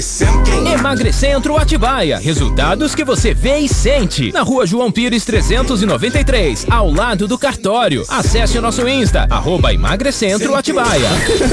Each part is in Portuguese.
Emagrecentro Atibaia. Resultados que você vê e sente. Na rua João Pires 393, ao lado do cartório. Acesse o nosso Insta, @Emagrecentro Atibaia.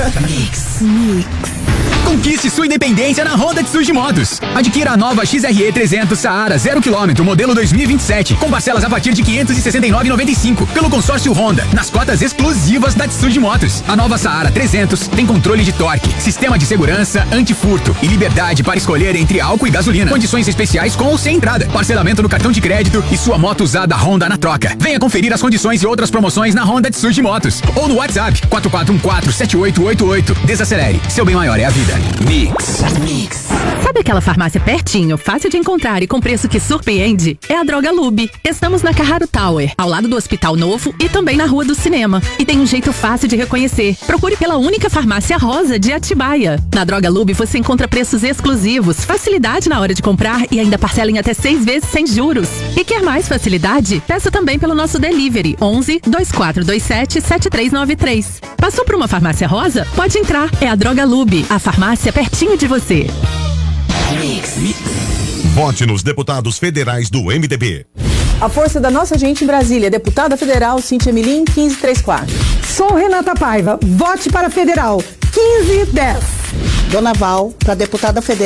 Conquiste sua independência na Honda Tsuji Motos. Adquira a nova XRE 300 Saara 0 km, modelo 2027, com parcelas a partir de R$ 569,95 pelo consórcio Honda, nas cotas exclusivas da Tsuji Motos. A nova Saara 300 tem controle de torque, sistema de segurança anti-furto e liberdade para escolher entre álcool e gasolina. Condições especiais com ou sem entrada, parcelamento no cartão de crédito e sua moto usada Honda na troca. Venha conferir as condições e outras promoções na Honda Tsuji Motos ou no WhatsApp 44147888. Desacelere, seu bem maior é a vida. Mix. Sabe aquela farmácia pertinho, fácil de encontrar e com preço que surpreende? É a Droga Lube. Estamos na Carraro Tower, ao lado do Hospital Novo e também na Rua do Cinema. E tem um jeito fácil de reconhecer. Procure pela única farmácia rosa de Atibaia. Na Droga Lube você encontra preços exclusivos, facilidade na hora de comprar e ainda parcela em até 6 vezes sem juros. E quer mais facilidade? Peça também pelo nosso delivery 11 2427 7393. Passou por uma farmácia rosa? Pode entrar. É a Droga Lube, a farmácia pertinho de você. Vote nos deputados federais do MDB. A força da nossa gente em Brasília, deputada federal Cíntia Milim, 1534. Sou Renata Paiva, vote para federal, 1510. Dona Val, para deputada federal.